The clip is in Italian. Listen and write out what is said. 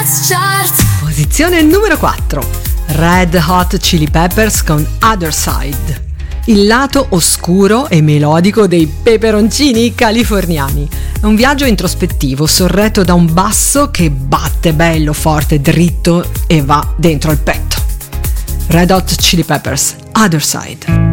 Dance Chart. Posizione numero 4. Red Hot Chili Peppers con Other Side. Il lato oscuro e melodico dei peperoncini californiani. È un viaggio introspettivo sorretto da un basso che batte bello forte, dritto e va dentro al petto. Red Hot Chili Peppers, Other Side.